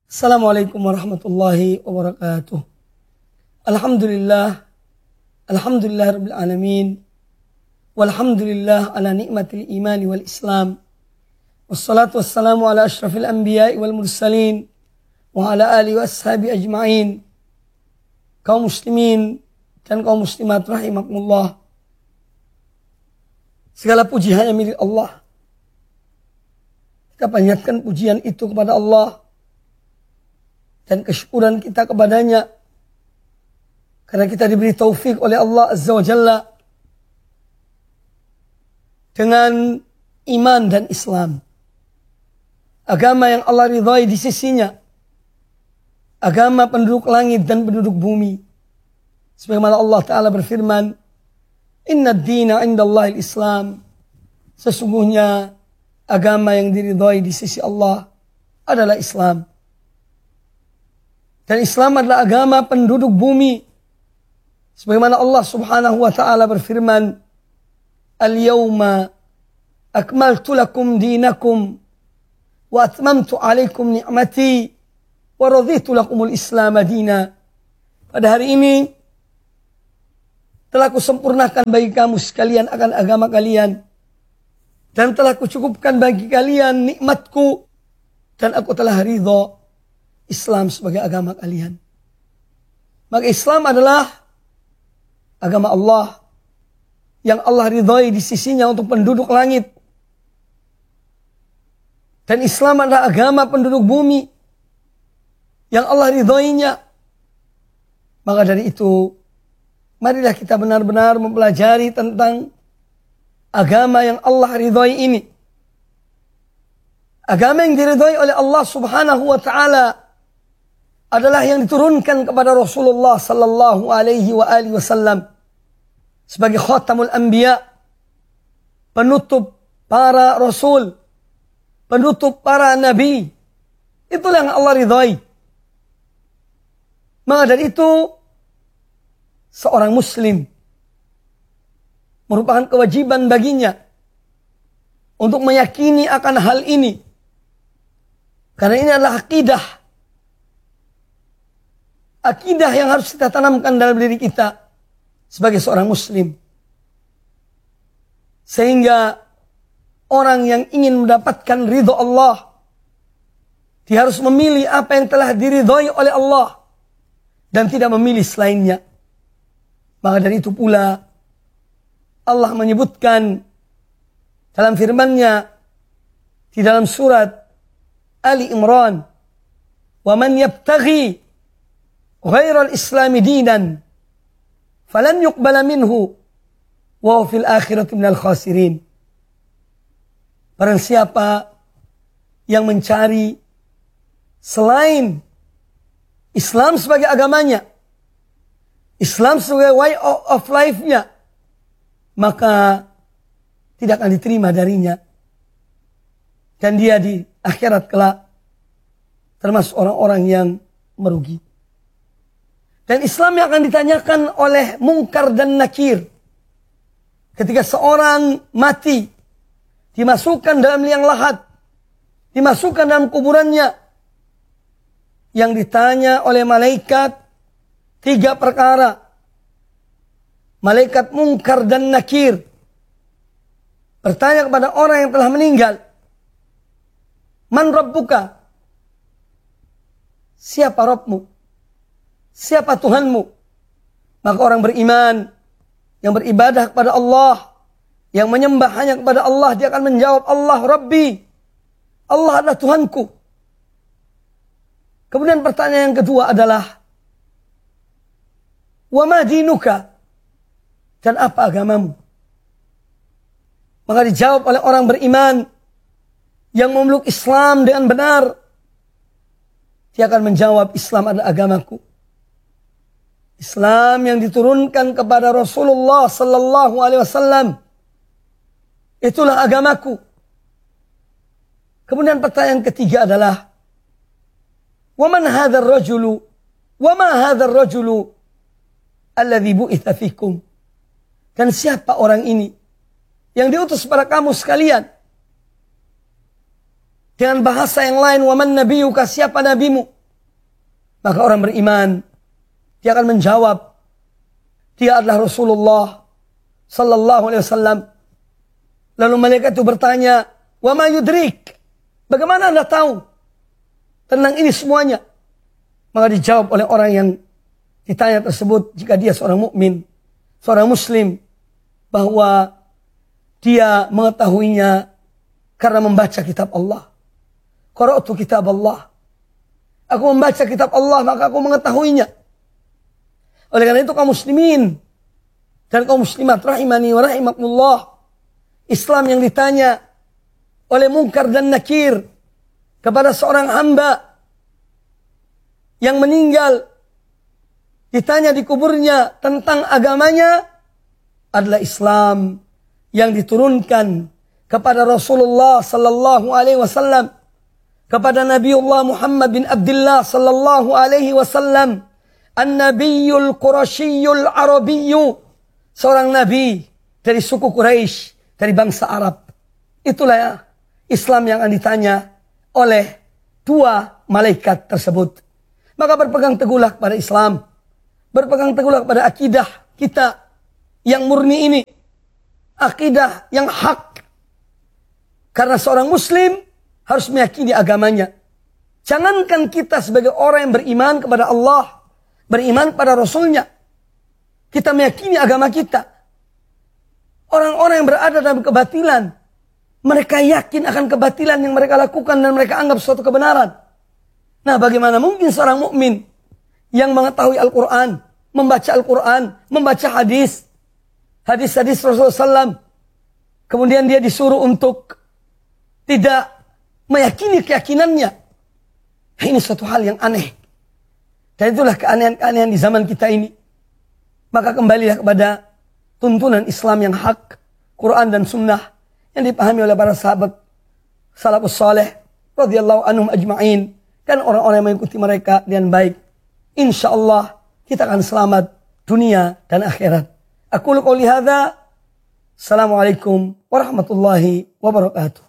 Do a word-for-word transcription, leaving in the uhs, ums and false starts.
Assalamualaikum warahmatullahi wabarakatuh. Alhamdulillah, alhamdulillah rabbil alamin, walhamdulillah ala nikmatil imani wal islam. Wassalatu wassalamu ala ashrafil anbiya'i wal mursalin wa ala alihi wa ashabi ajma'in. Kaum muslimin dan kaum muslimat rahimakumullah. Segala puji hanya milik Allah. Kita panjatkan pujian itu kepada Allah dan kesyukuran kita kepadanya karena kita diberi taufik oleh Allah Azza wa Jalla dengan iman dan Islam, agama yang Allah ridhai di sisinya, agama penduduk langit dan penduduk bumi. Sebagaimana Allah Ta'ala berfirman, Inna ad-dina indallahil Islam, sesungguhnya agama yang diridhai di sisi Allah adalah Islam. Dan Islam adalah agama penduduk bumi. Sebagaimana Allah Subhanahu wa Ta'ala berfirman, Al-yawma akmaltu lakum dinakum wa atmamtu alaikum ni'mati wa raditu lakumul Islam dina. Pada hari ini telah kusempurnakan bagi kamu sekalian akan agama kalian, dan telah kucukupkan bagi kalian nikmatku, dan aku telah ridha Islam sebagai agama kalian. Maka Islam adalah agama Allah yang Allah ridhai di sisinya untuk penduduk langit. Dan Islam adalah agama penduduk bumi yang Allah ridhainya. Maka dari itu, marilah kita benar-benar mempelajari tentang agama yang Allah ridhai ini. Agama yang diridhai oleh Allah Subhanahu wa Ta'ala adalah yang diturunkan kepada Rasulullah sallallahu alaihi wa alihi wasallam sebagai khatamul anbiya, penutup para rasul, penutup para nabi. Itulah yang Allah ridhai. Maka dari itu, seorang muslim merupakan kewajiban baginya untuk meyakini akan hal ini, karena ini adalah akidah. Akidah yang harus kita tanamkan dalam diri kita sebagai seorang muslim. Sehingga orang yang ingin mendapatkan ridho Allah, dia harus memilih apa yang telah diridhoi oleh Allah dan tidak memilih selainnya. Maka dari itu pula Allah menyebutkan dalam firman-Nya di dalam surat Ali Imran, "Wa man yabtaghi ghairal islami dinan falan yuqbala minhu wa huwa fil akhirati minal khasirin." Barang siapa yang mencari selain Islam sebagai agamanya, Islam sebagai way of life-nya, maka tidak akan diterima darinya, dan dia di akhirat kelak termasuk orang-orang yang merugi. Dan Islam yang akan ditanyakan oleh Munkar dan Nakir ketika seorang mati, dimasukkan dalam liang lahat, dimasukkan dalam kuburannya, yang ditanya oleh malaikat tiga perkara. Malaikat Munkar dan Nakir bertanya kepada orang yang telah meninggal, Man Rabbuka? Siapa Rabbmu? Siapa Tuhanmu? Maka orang beriman yang beribadah kepada Allah, yang menyembah hanya kepada Allah, dia akan menjawab, Allah Rabbi, Allah adalah Tuhanku. Kemudian pertanyaan yang kedua adalah, Wa ma dinuka? Dan apa agamamu? Maka dijawab oleh orang beriman yang memeluk Islam dengan benar, dia akan menjawab, Islam adalah agamaku. Islam yang diturunkan kepada Rasulullah sallallahu alaihi wasallam, itulah agamaku. Kemudian pertanyaan ketiga adalah, Wa man hadzal rajulu? Wa ma hadzal rajulu alladzi bu'itsa fikum? Dan siapa orang ini yang diutus kepada kamu sekalian? Dengan bahasa yang lain, wa man nabiyuka, siapa nabimu? Maka orang beriman, dia akan menjawab, dia adalah Rasulullah sallallahu alaihi wasallam. Lalu malaikat itu bertanya, wa ma yudrik? Bagaimana Anda tahu tentang ini semuanya? Maka dijawab oleh orang yang ditanya tersebut, jika dia seorang mukmin, seorang muslim, bahwa dia mengetahuinya karena membaca kitab Allah. Qara'tu kitab Allah. Aku membaca kitab Allah, maka aku mengetahuinya. Oleh karena itu kaum muslimin dan kaum muslimat rahimani wa rahimakumullah, Islam yang ditanya oleh Munkar dan Nakir kepada seorang hamba yang meninggal, ditanya di kuburnya tentang agamanya, adalah Islam yang diturunkan kepada Rasulullah sallallahu alaihi wasallam, kepada Nabiullah Muhammad bin Abdullah sallallahu alaihi wasallam, An-Nabiyul Qurashiyul Arabiyyu, seorang nabi dari suku Quraisy, dari bangsa Arab. Itulah ya, Islam yang akan ditanya oleh dua malaikat tersebut. Maka berpegang teguhlah pada Islam, berpegang teguhlah pada akidah kita yang murni ini, akidah yang hak. Karena seorang muslim harus meyakini agamanya. Jangankan kita sebagai orang yang beriman kepada Allah, beriman pada Rasulnya, kita meyakini agama kita. Orang-orang yang berada dalam kebatilan, mereka yakin akan kebatilan yang mereka lakukan dan mereka anggap suatu kebenaran. Nah, bagaimana mungkin seorang mukmin yang mengetahui Al-Quran, membaca Al-Quran, membaca hadis, hadis-hadis Rasulullah shallallahu alaihi wasallam, kemudian dia disuruh untuk tidak meyakini keyakinannya. Ini suatu hal yang aneh. Dan itulah keanehan-keanehan di zaman kita ini. Maka kembalilah kepada tuntunan Islam yang hak, Quran dan Sunnah, yang dipahami oleh para sahabat salafus saleh radhiyallahu anhum ajma'in, dan orang-orang yang mengikuti mereka dengan baik. Insya Allah kita akan selamat dunia dan akhirat. Aku qouli hadza. Assalamualaikum warahmatullahi wabarakatuh.